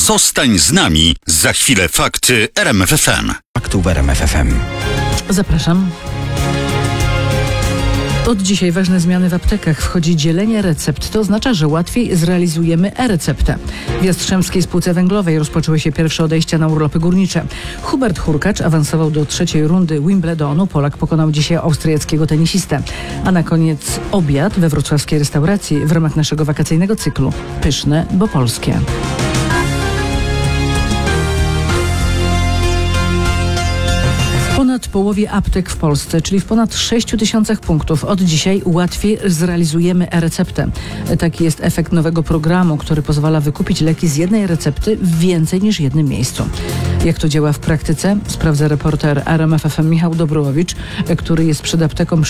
Zostań z nami. Za chwilę fakty RMF FM. Faktów RMF FM. Zapraszam. Od dzisiaj ważne zmiany w aptekach. Wchodzi dzielenie recept. To oznacza, że łatwiej zrealizujemy e-receptę. W Jastrzębskiej Spółce Węglowej rozpoczęły się pierwsze odejścia na urlopy górnicze. Hubert Hurkacz awansował do trzeciej rundy Wimbledonu. Polak pokonał dzisiaj austriackiego tenisistę. A na koniec obiad we wrocławskiej restauracji w ramach naszego wakacyjnego cyklu. Pyszne, bo polskie. W ponad połowie aptek w Polsce, czyli w ponad 6 000 punktów, od dzisiaj łatwiej zrealizujemy e-receptę. Taki jest efekt nowego programu, który pozwala wykupić leki z jednej recepty w więcej niż jednym miejscu. Jak to działa w praktyce? Sprawdza reporter RMF FM Michał Dobrołowicz, który jest przed apteką